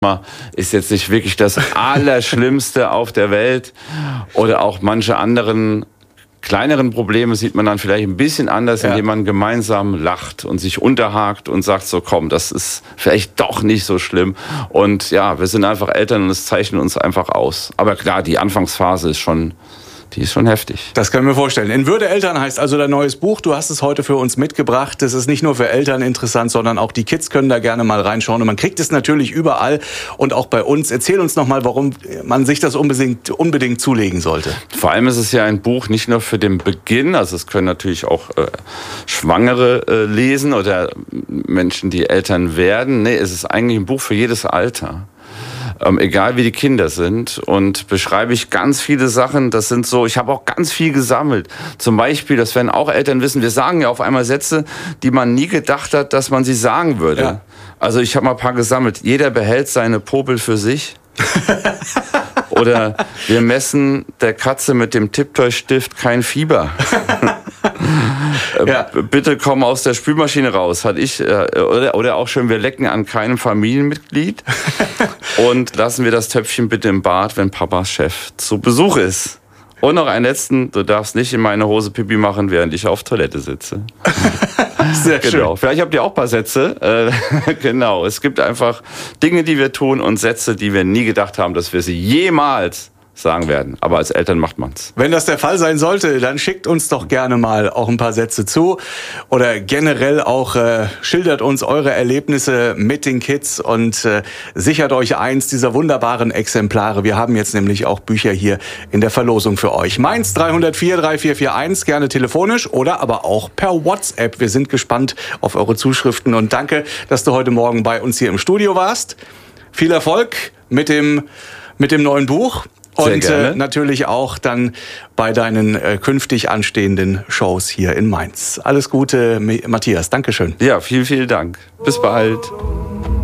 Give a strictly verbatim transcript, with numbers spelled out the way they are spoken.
ist jetzt nicht wirklich das Allerschlimmste auf der Welt. Oder auch manche anderen kleineren Probleme sieht man dann vielleicht ein bisschen anders, ja. indem man gemeinsam lacht und sich unterhakt und sagt so, komm, das ist vielleicht doch nicht so schlimm. Und ja, wir sind einfach Eltern und es zeichnet uns einfach aus. Aber klar, die Anfangsphase ist schon... Die ist schon heftig. Das können wir vorstellen. In Würde Eltern heißt also dein neues Buch. Du hast es heute für uns mitgebracht. Das ist nicht nur für Eltern interessant, sondern auch die Kids können da gerne mal reinschauen. Und man kriegt es natürlich überall und auch bei uns. Erzähl uns noch mal, warum man sich das unbedingt, unbedingt zulegen sollte. Vor allem ist es ja ein Buch nicht nur für den Beginn. Also es können natürlich auch äh, Schwangere äh, lesen oder Menschen, die Eltern werden. Nee, es ist eigentlich ein Buch für jedes Alter. Ähm, egal wie die Kinder sind, und beschreibe ich ganz viele Sachen, das sind so, ich habe auch ganz viel gesammelt. Zum Beispiel, das werden auch Eltern wissen, wir sagen ja auf einmal Sätze, die man nie gedacht hat, dass man sie sagen würde. Ja. Also ich habe mal ein paar gesammelt. Jeder behält seine Popel für sich. Oder wir messen der Katze mit dem Tipptoy-Stift kein Fieber. Ja. Bitte komm aus der Spülmaschine raus, hatte ich. Oder, oder auch schön, wir lecken an keinem Familienmitglied. Und lassen wir das Töpfchen bitte im Bad, wenn Papas Chef zu Besuch ist. Und noch einen letzten, du darfst nicht in meine Hose Pipi machen, während ich auf Toilette sitze. Sehr genau. schön. Vielleicht habt ihr auch ein paar Sätze. Äh, genau, es gibt einfach Dinge, die wir tun und Sätze, die wir nie gedacht haben, dass wir sie jemals sagen werden. Aber als Eltern macht man's. Wenn das der Fall sein sollte, dann schickt uns doch gerne mal auch ein paar Sätze zu. Oder generell auch äh, schildert uns eure Erlebnisse mit den Kids und äh, sichert euch eins dieser wunderbaren Exemplare. Wir haben jetzt nämlich auch Bücher hier in der Verlosung für euch. Mainz drei null vier drei vier vier eins, gerne telefonisch oder aber auch per WhatsApp. Wir sind gespannt auf eure Zuschriften und danke, dass du heute Morgen bei uns hier im Studio warst. Viel Erfolg mit dem, mit dem neuen Buch. Und äh, natürlich auch dann bei deinen äh, künftig anstehenden Shows hier in Mainz. Alles Gute, Matthias. Dankeschön. Ja, vielen, vielen Dank. Bis bald.